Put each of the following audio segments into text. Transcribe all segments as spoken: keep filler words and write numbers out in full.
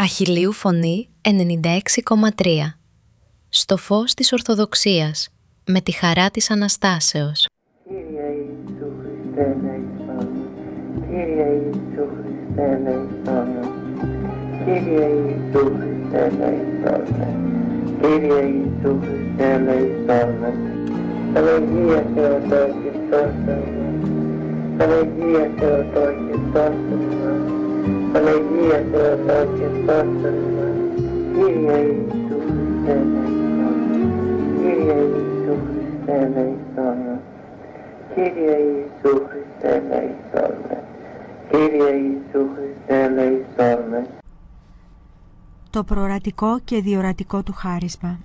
Αχιλλείου Φωνή ενενήντα έξι κόμμα τρία. Στο φως της Ορθοδοξίας, με τη χαρά της Αναστάσεως. Κύριε Ιησού Χριστέ ελέησον. Κύριε Ιησού Χριστέ ελέησον. Κύριε Ιησού Χριστέ ελέησον. Κύριε Ιησού Χριστέ ελέησον. Παναγία Θεοτό και σώσον μας. Παναγία Θεοτό και σώσον μας. Παναγία Θεοτό και σώσον μας. Κύριε Ιησού Χριστέ ελέησον. Κύριε Ιησού Χριστέ ελέησον. Κύριε Ιησού Χριστέ ελέησον. Κύριε Ιησού Χριστέ ελέησον. Το προορατικό και διορατικό του χάρισμα.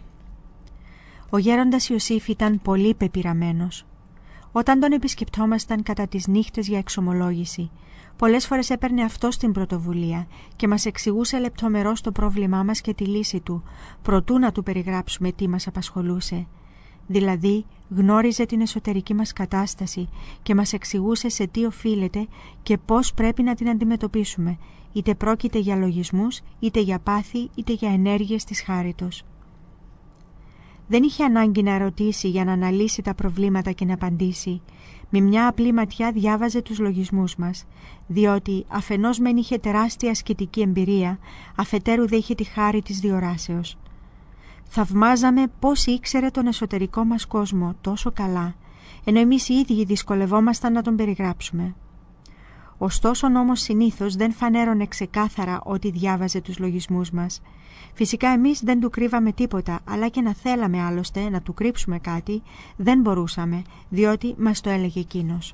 Ο γέροντας Ιωσήφ ήταν πολύ πεπειραμένος. Όταν τον επισκεπτόμασταν κατά τις νύχτες για εξομολόγηση, πολλές φορές έπαιρνε αυτός την πρωτοβουλία και μας εξηγούσε λεπτομερώς το πρόβλημά μας και τη λύση του, προτού να του περιγράψουμε τι μας απασχολούσε. Δηλαδή, γνώριζε την εσωτερική μας κατάσταση και μας εξηγούσε σε τι οφείλεται και πώς πρέπει να την αντιμετωπίσουμε, είτε πρόκειται για λογισμούς, είτε για πάθη, είτε για ενέργειες της χάριτος. Δεν είχε ανάγκη να ρωτήσει για να αναλύσει τα προβλήματα και να απαντήσει. Με μια απλή ματιά διάβαζε τους λογισμούς μας, διότι αφενός μεν είχε τεράστια ασκητική εμπειρία, αφετέρου δε είχε τη χάρη της διοράσεως. Θαυμάζαμε πώς ήξερε τον εσωτερικό μας κόσμο τόσο καλά, ενώ εμείς οι ίδιοι δυσκολευόμασταν να τον περιγράψουμε. Ωστόσο όμως συνήθως δεν φανέρωνε ξεκάθαρα ότι διάβαζε τους λογισμούς μας. Φυσικά εμείς δεν του κρύβαμε τίποτα, αλλά και να θέλαμε άλλωστε να του κρύψουμε κάτι, δεν μπορούσαμε, διότι μας το έλεγε εκείνος.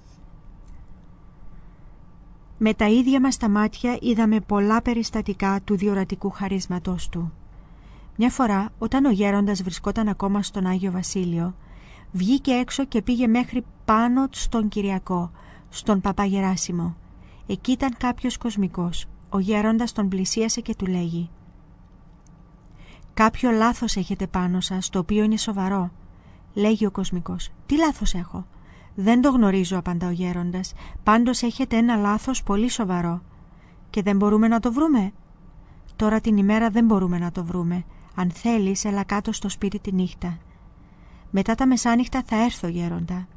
Με τα ίδια μας τα μάτια είδαμε πολλά περιστατικά του διορατικού χαρίσματός του. Μια φορά, όταν ο γέροντας βρισκόταν ακόμα στον Άγιο Βασίλειο, βγήκε έξω και πήγε μέχρι πάνω στον Κυριακό, στον Παπά Γεράσιμο. Εκεί ήταν κάποιος κοσμικός. Ο γέροντας τον πλησίασε και του λέγει: «Κάποιο λάθος έχετε πάνω σας, το οποίο είναι σοβαρό». Λέγει ο κοσμικός: «Τι λάθος έχω?» «Δεν το γνωρίζω», απαντά ο γέροντας. «Πάντως έχετε ένα λάθος πολύ σοβαρό». «Και δεν μπορούμε να το βρούμε?» «Τώρα την ημέρα δεν μπορούμε να το βρούμε. Αν θέλεις, έλα κάτω στο σπίτι τη νύχτα». «Μετά τα μεσάνυχτα θα έρθω, γέροντα».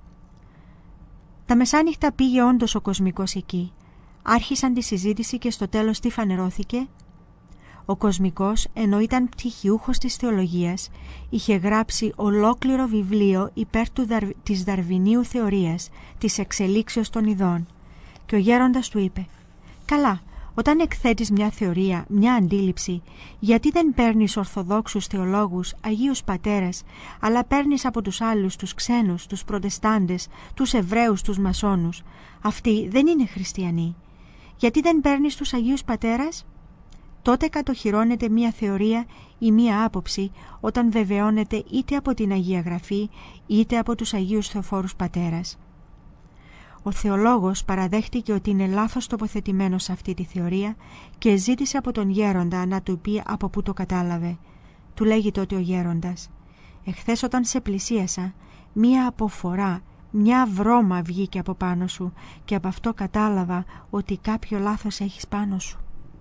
Τα μεσάνυχτα πήγε όντως ο κοσμικός εκεί. Άρχισαν τη συζήτηση και στο τέλος τι φανερώθηκε? Ο κοσμικός, ενώ ήταν πτυχιούχος της θεολογίας, είχε γράψει ολόκληρο βιβλίο υπέρ του δαρ... της δαρβινίου θεωρίας, της εξελίξεως των ειδών. Και ο γέροντας του είπε: «Καλά, όταν εκθέτεις μια θεωρία, μια αντίληψη, γιατί δεν παίρνεις ορθοδόξους θεολόγους, Αγίους Πατέρες, αλλά παίρνεις από τους άλλους, τους ξένους, τους προτεστάντες, τους Εβραίους, τους Μασόνους? Αυτοί δεν είναι χριστιανοί. Γιατί δεν παίρνεις τους Αγίους Πατέρες?» Τότε κατοχυρώνεται μία θεωρία ή μία άποψη όταν βεβαιώνεται είτε από την Αγία Γραφή είτε από τους Αγίους Θεοφόρους Πατέρας. Ο θεολόγος παραδέχτηκε ότι είναι λάθος τοποθετημένος σε αυτή τη θεωρία και ζήτησε από τον γέροντα να του πει από πού το κατάλαβε. Του λέγει τότε ο γέροντας: «Εχθές όταν σε πλησίασα, μία αποφορά, μια βρώμα βγήκε από πάνω σου και από αυτό κατάλαβα ότι κάποιο λάθος έχεις πάνω σου».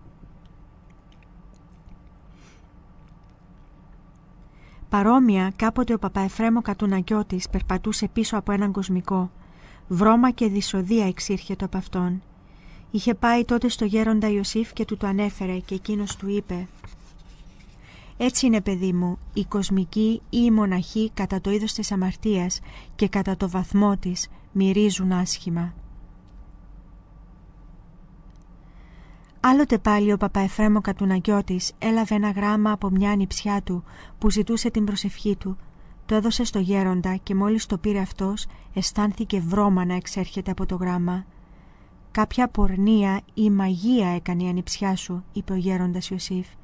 Παρόμοια, κάποτε ο Παπαεφρέμο Κατουνακιώτης περπατούσε πίσω από έναν κοσμικό. Βρώμα και δυσοδεία εξήρχεται από αυτόν. Είχε πάει τότε στο γέροντα Ιωσήφ και του το ανέφερε και εκείνος του είπε: «Έτσι είναι, παιδί μου, η κοσμική ή η μοναχή κατά το είδος της αμαρτίας και κατά το βαθμό της μυρίζουν άσχημα». Άλλοτε πάλι ο Παπαεφρέμο Κατουνακιώτης έλαβε ένα γράμμα από μια ανιψιά του που ζητούσε την προσευχή του. Το έδωσε στο γέροντα και μόλις το πήρε αυτός, αισθάνθηκε βρώμα να εξέρχεται από το γράμμα. «Κάποια πορνεία ή μαγεία έκανε η ανιψιά σου», είπε ο γέροντας Ιωσήφ.